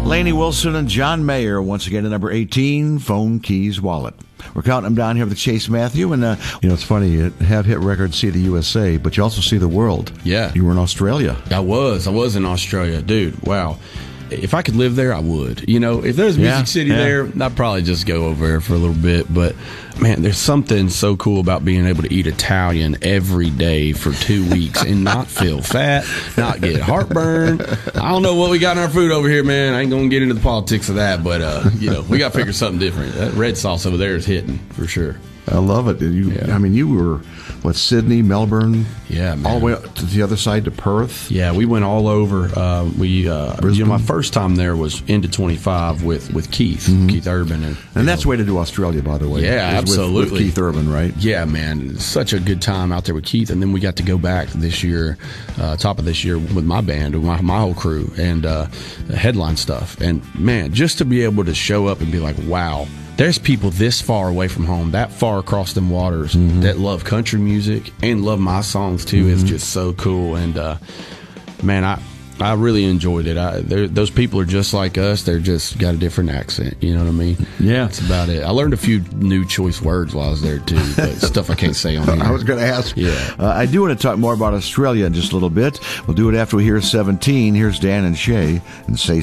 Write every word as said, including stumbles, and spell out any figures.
Lainey Wilson and John Mayer once again at number eighteen, Phone Keys Wallet. We're counting them down here with Chase Matthew. And, uh, you know, it's funny, you have hit records, see the U S A, but you also see the world. Yeah. You were in Australia. I was. I was in Australia. Dude, wow. If I could live there, I would. You know, if there's Music Yeah, City yeah. there, I'd probably just go over there for a little bit. But, man, there's something so cool about being able to eat Italian every day for two weeks and not feel fat, not get heartburn. I don't know what we got in our food over here, man. I ain't going to get into the politics of that. But, uh, you know, we got to figure something different. That red sauce over there is hitting for sure. I love it. You, Yeah. I mean, you were, what, Sydney, Melbourne? Yeah, man. All the way up to the other side to Perth? Yeah, we went all over. Uh, we, uh, Brisbane? you know, my first time there was into twenty-five with, with Keith, Mm-hmm. Keith Urban. And, And that's the way to do Australia, by the way. Yeah, is with- absolutely. With Keith Urban, right? Yeah, man, such a good time out there with Keith, and then we got to go back this year, uh, top of this year with my band, with my, my whole crew, and uh, headline stuff. And man, just to be able to show up and be like, wow, there's people this far away from home, that far across them waters, mm-hmm. that love country music and love my songs too. Mm-hmm. Is just so cool, and uh, man, I. I really enjoyed it. I, those people are just like us. They're just got a different accent. You know what I mean? Yeah. That's about it. I learned a few new choice words while I was there, too. But stuff I can't say on here. I was going to ask. Yeah. Uh, I do want to talk more about Australia in just a little bit. We'll do it after we hear seventeen. Here's Dan and Shay and Say